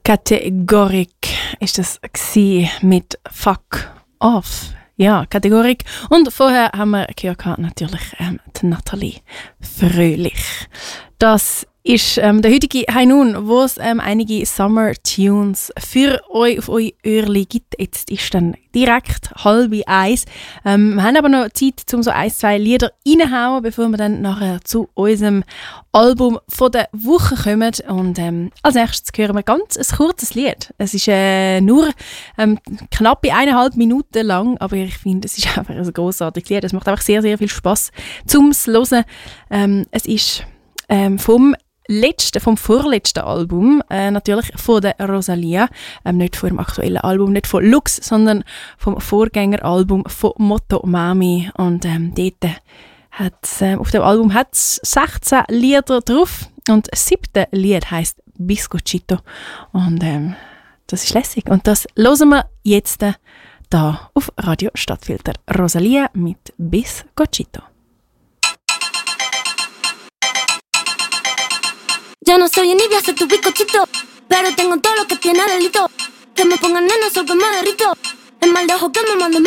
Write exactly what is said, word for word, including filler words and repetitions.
Kategorik ist das mit Fuck Off. Ja, Kategorik. Und vorher haben wir gehört, natürlich ähm, die Nathalie Fröhlich. Das ist ähm, der heutige High Noon, wo es ähm, einige Summer Tunes für euch auf eure Öhrli gibt. Jetzt ist dann direkt halb eins. Ähm, wir haben aber noch Zeit, um so ein, zwei Lieder reinzuhauen, bevor wir dann nachher zu unserem Album von der Woche kommen. Und ähm, als nächstes hören wir ganz ein kurzes Lied. Es ist äh, nur ähm, knappe eineinhalb Minuten lang, aber ich finde, es ist einfach ein grossartiges Lied. Es macht einfach sehr, sehr viel Spass zum Hören. Ähm, es ist ähm, vom letzten, vom vorletzten Album, äh, natürlich von der Rosalia, ähm, nicht von dem aktuellen Album, nicht von Lux, sondern vom Vorgängeralbum von Motto Mami. Und ähm, dort hat's, äh, auf dem Album hat es sechzehn Lieder drauf und das siebte Lied heisst Biscochito. Und ähm, das ist lässig. Und das hören wir jetzt äh, da auf Radio Stadtfilter. Rosalia mit Biscochito. Yo no soy envidia, soy tu bizcochito, pero tengo todo lo que tiene delito. Que me pongan nena, sol que me derrito. El mal de ojo que me mande